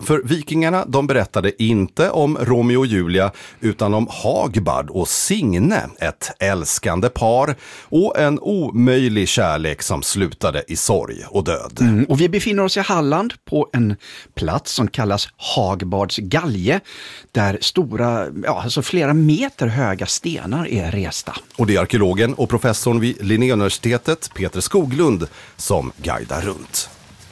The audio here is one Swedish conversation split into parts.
För vikingarna, de berättade inte om Romeo och Julia utan om Hagbard och Signe, ett älskande par och en omöjlig kärlek som slutade i sorg och död. Och vi befinner oss i Halland på en plats som kallas Hagbards galge, där stora, alltså flera meter höga stenar är resta. Och det är arkeologen och professorn vid Linnéuniversitetet, Peter Skoglund, som guidar runt.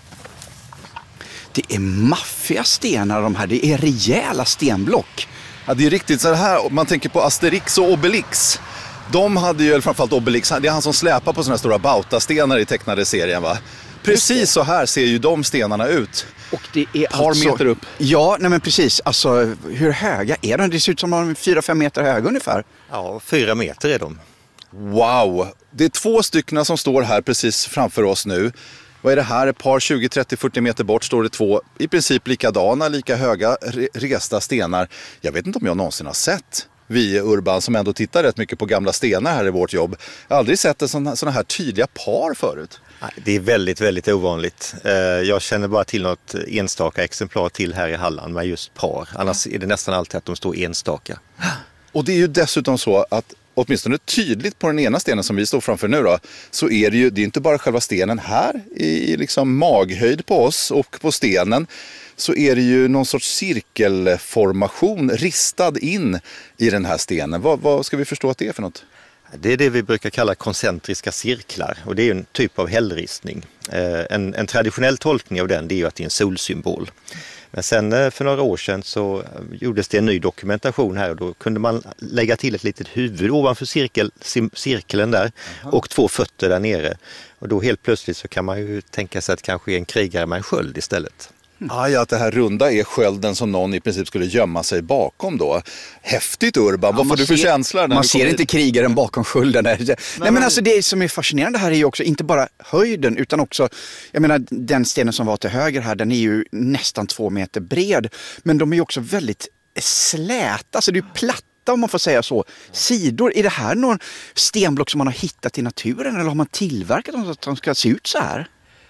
Det är maffiga stenar de här, det är rejäla stenblock. Ja, det är riktigt så här, man tänker på Asterix och Obelix. De hade ju, eller framförallt Obelix, det är han som släpar på såna stora bautastenar i tecknade serien, va? Precis så här ser ju de stenarna ut. Och det är par meter upp. Ja, nej men precis. Alltså, hur höga är de? Det ser ut som de är 4-5 meter höga ungefär. Ja, 4 meter är de. Wow! Det är 2 stycken som står här precis framför oss nu. Vad är det här? Ett par 20, 30, 40 meter bort står det 2 i princip likadana, lika höga resta stenar. Jag vet inte om jag någonsin har sett, vi Urban som ändå tittar rätt mycket på gamla stenar här i vårt jobb. Jag har aldrig sett sådana här tydliga par förut. Det är väldigt, väldigt ovanligt. Jag känner bara till något enstaka exemplar till här i Halland med just par. Annars är det nästan alltid att de står enstaka. Och det är ju dessutom så att åtminstone tydligt på den ena stenen som vi står framför nu då, så är det ju, det är inte bara själva stenen här i liksom maghöjd på oss och på stenen, så är det ju någon sorts cirkelformation ristad in i den här stenen. Vad ska vi förstå att det är för något? Det är det vi brukar kalla koncentriska cirklar och det är en typ av hällristning. En traditionell tolkning av den, det är ju att det är en solsymbol. Men sen för några år sedan så gjordes det en ny dokumentation här och då kunde man lägga till ett litet huvud ovanför cirkeln där och 2 fötter där nere. Och då helt plötsligt så kan man ju tänka sig att kanske är en krigare med en sköld istället. Ja, att det här runda är skölden som någon i princip skulle gömma sig bakom då. Häftigt, Urban, vad får du för känsla? Man ser inte krigaren bakom skölden. Nej, men alltså det som är fascinerande här är ju också inte bara höjden utan också, jag menar den stenen som var till höger här, den är ju nästan 2 meter bred. Men de är ju också väldigt släta, alltså det är ju platta om man får säga så. Sidor, är det här någon stenblock som man har hittat i naturen eller har man tillverkat dem så att de ska se ut så här?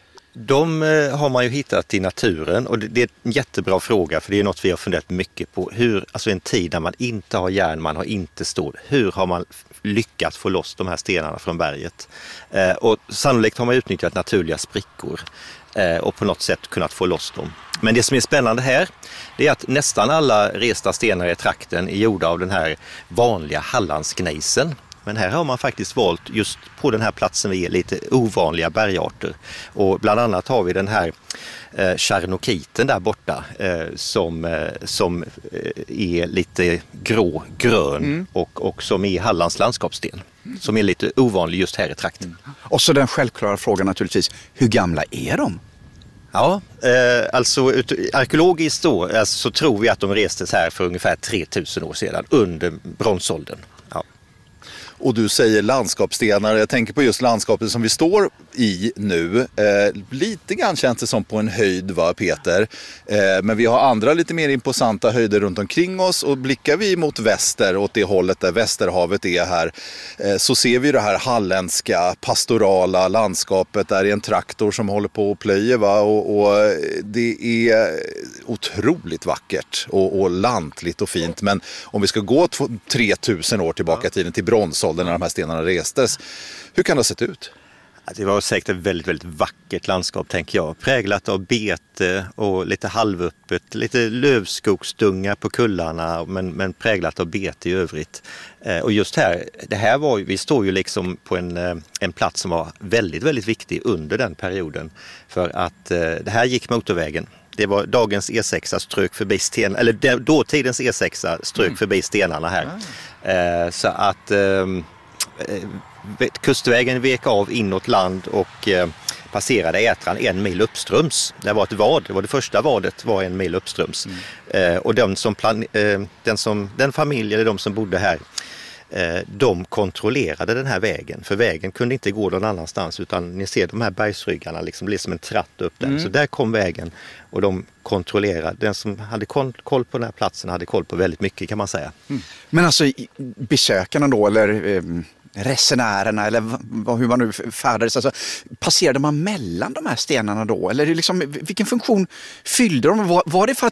De har man ju hittat i naturen och det är en jättebra fråga för det är något vi har funderat mycket på. Hur, alltså en tid när man inte har järn, man har inte stål, hur har man lyckats få loss de här stenarna från berget? Och sannolikt har man utnyttjat naturliga sprickor och på något sätt kunnat få loss dem. Men det som är spännande här, det är att nästan alla resta stenar i trakten är gjorda av den här vanliga hallandsgneisen. Men här har man faktiskt valt just på den här platsen vi är lite ovanliga bergarter. Och bland annat har vi den här charnokiten där borta som är lite grön och som är Hallands landskapssten. Som är lite ovanlig just här i trakten. Och så den självklara frågan naturligtvis, hur gamla är de? Ja, alltså arkeologiskt då så tror vi att de restes här för ungefär 3000 år sedan under bronsåldern. Och du säger landskapsstenar, jag tänker på just landskapet som vi står i nu. Lite grann känns det som på en höjd, va Peter? Men vi har andra lite mer imposanta höjder runt omkring oss och blickar vi mot väster, åt det hållet där Västerhavet är här, så ser vi det här halländska pastorala landskapet där är en traktor som håller på och plöjer, va? Och det är otroligt vackert och lantligt och fint. Men om vi ska gå 3000 år tillbaka i tiden till bronsåldern när de här stenarna restes, hur kan det ha sett ut? Det var säkert ett väldigt, väldigt vackert landskap tänker jag. Präglat av bete och lite halvöppet, lite lövskogsdungar på kullarna men präglat av bete i övrigt. Och just här, vi står ju liksom på en plats som var väldigt, väldigt viktig under den perioden. För att det här gick motorvägen. Det var dagens E6 strök förbi stenarna, eller dåtidens E6 strök förbi stenarna här. Så att kustvägen vek av inåt land och passerade Ätran 1 mil uppströms. Det var ett vad, det var det första vadet var 1 mil uppströms. Och den familj eller de som bodde här, de kontrollerade den här vägen. För vägen kunde inte gå någon annanstans utan ni ser de här bergsryggarna liksom blir som en tratt upp där. Så där kom vägen och de kontrollerade. Den som hade koll på den här platsen hade koll på väldigt mycket kan man säga. Men alltså besökarna då eller resenärerna eller hur man nu färdades, alltså, passerade man mellan de här stenarna då? Eller liksom, vilken funktion fyllde de? Var det för